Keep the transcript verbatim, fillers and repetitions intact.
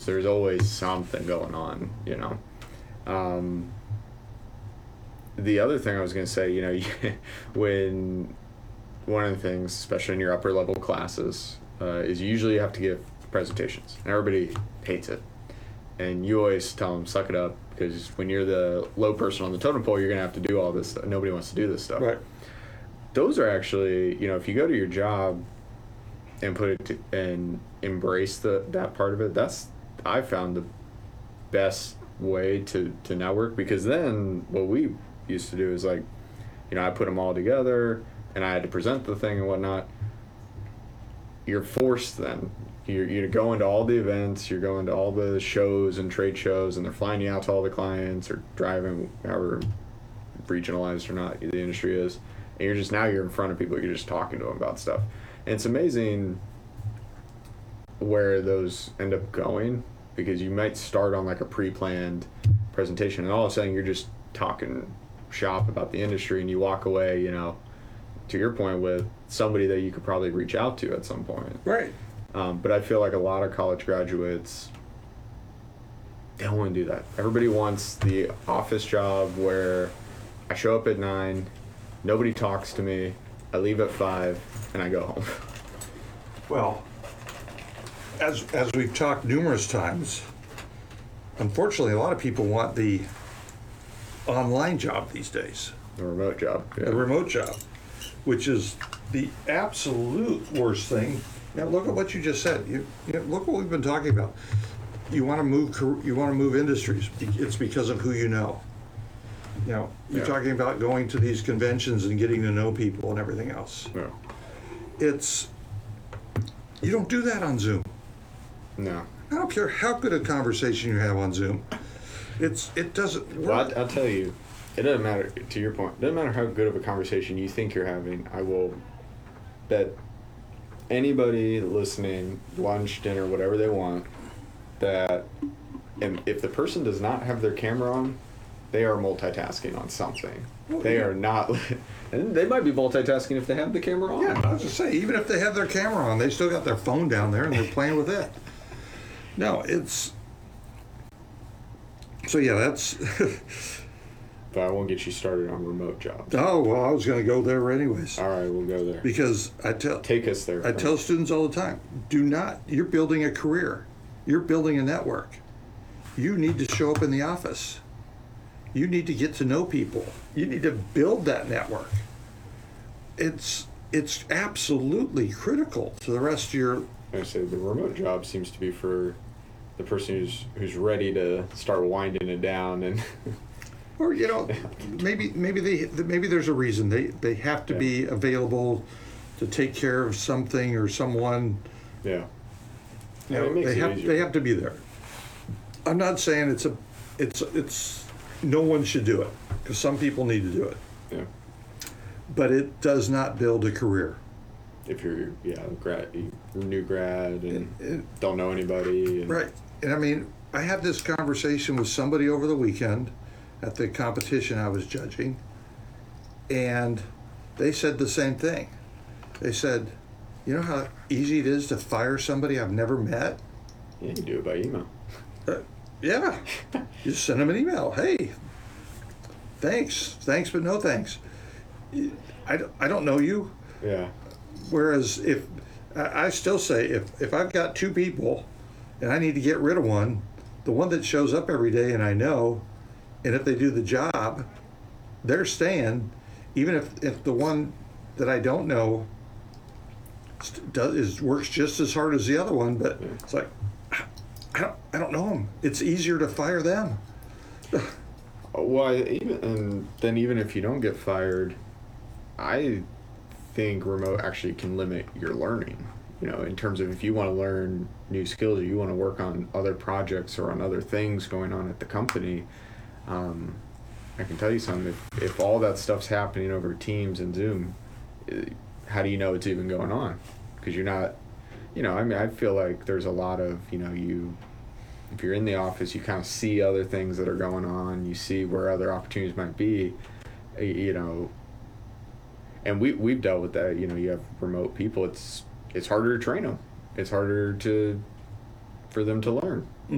There's always something going on, you know. Um, the other thing I was going to say, you know, when one of the things, especially in your upper level classes, uh, is usually you have to give presentations, and everybody hates it. And you always tell them, suck it up, because when you're the low person on the totem pole, you're going to have to do all this stuff. Nobody wants to do this stuff. Right. Those are actually, you know, if you go to your job and put it to, and embrace the that part of it, that's, I found the best way to, to network, because then what we used to do is like, you know, I put them all together and I had to present the thing and whatnot. You're forced then. You're, you're going to all the events, you're going to all the shows and trade shows, and they're flying you out to all the clients or driving, however regionalized or not the industry is. And you're just, now you're in front of people, you're just talking to them about stuff. And it's amazing where those end up going, because you might start on like a pre-planned presentation and all of a sudden you're just talking shop about the industry, and you walk away, you know, to your point, with somebody that you could probably reach out to at some point. Right. Um, but I feel like a lot of college graduates, they don't want to do that. Everybody wants the office job where I show up at nine, nobody talks to me, I leave at five, and I go home. Well, as as we've talked numerous times, unfortunately, a lot of people want the online job these days. The remote job. Yeah. The remote job, which is the absolute worst thing. Now look at what you just said. You, you know, look what we've been talking about. You want to move. car- You want to move industries. It's because of who you know. You know, you're Yeah. talking about going to these conventions and getting to know people and everything else. No. It's you don't do that on Zoom. No. I don't care how good a conversation you have on Zoom. It's it doesn't work. Well, I'll tell you, it doesn't matter, to your point, it doesn't matter how good of a conversation you think you're having. I will bet anybody listening, lunch, dinner, whatever they want, that and if the person does not have their camera on, they are multitasking on something. Well, They yeah. are not, and they might be multitasking if they have the camera on. Yeah, I was just saying, even if they have their camera on, they still got their phone down there and they're playing with it. No, it's so yeah, that's But I won't get you started on remote jobs. oh well, I was going to go there anyways All right, we'll go there. because I tell Take us there. I Frank. tell students all the time, do not. You're building a career. You're building a network. You need to show up in the office. You need to get to know people. You need to build that network. It's it's absolutely critical to the rest of your. I say the remote job seems to be for the person who's who's ready to start winding it down and Or you know, maybe maybe they maybe there's a reason they they have to Yeah. be available to take care of something or someone. yeah. You Yeah, know, it makes they it have easier. they have to be there. I'm not saying it's a it's it's no one should do it, because some people need to do it, Yeah. but it does not build a career. If you're yeah grad, you're new grad and It- it- don't know anybody. And, Right. And I mean, I had this conversation with somebody over the weekend at the competition I was judging, and they said the same thing. They said, you know how easy it is to fire somebody I've never met? Yeah, you do it by email. Uh, yeah. You just send them an email. Hey, thanks. Thanks, but no thanks. I, don't- I don't know you. Yeah. Whereas if, I I still say, if, if I've got two people and I need to get rid of one, the one that shows up every day and I know, and if they do the job, they're staying, even if, if the one that I don't know st- does is works just as hard as the other one, but Yeah. it's like, I don't, I don't know them. It's easier to fire them. Oh, well, I- even and then even if you don't get fired, I think remote actually can limit your learning. You know, in terms of if you want to learn new skills or you want to work on other projects or on other things going on at the company, um, I can tell you something. If if all that stuff's happening over Teams and Zoom, eh, how do you know it's even going on? Because you're not, you know, I mean, I feel like there's a lot of, you know, you, if you're in the office, you kind of see other things that are going on. You see where other opportunities might be, eh, you know. And we we've dealt with that. You know, you have remote people. It's it's harder to train them. It's harder to for them to learn.